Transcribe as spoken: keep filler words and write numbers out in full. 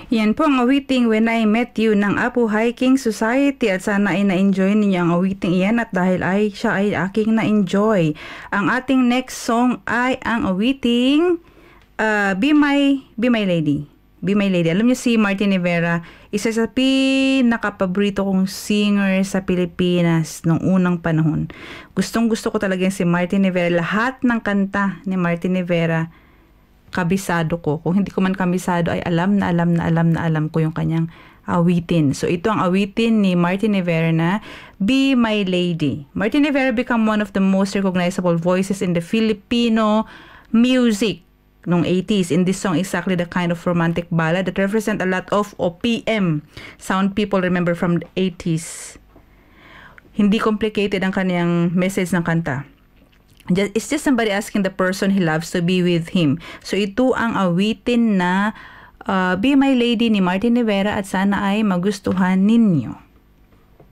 Yan po ang awiting When I Met You ng Apo Hiking Society at sana ay na-enjoy ninyo ang awiting iyan at dahil ay siya ay aking na-enjoy. Ang ating next song ay ang awiting uh, Be My Be My Lady. Be My Lady. Alam niyo si Martin Rivera, isa sa pinakapaborito kong singer sa Pilipinas nung unang panahon. Gustong gusto ko talaga si Martin Rivera. Lahat ng kanta ni Martin Rivera kabisado ko. Kung hindi ko man kabisado ay alam na alam na alam na alam ko yung kanyang awitin. So ito ang awitin ni Martin Rivera na Be My Lady. Martin Rivera became one of the most recognizable voices in the Filipino music noong eighties. In this song, exactly the kind of romantic ballad that represent a lot of O P M sound people remember from the eighties. Hindi complicated ang kanyang message ng kanta. Just, it's just somebody asking the person he loves to be with him. So ito ang awitin na uh, Be My Lady ni Martin Rivera at sana ay magustuhan ninyo.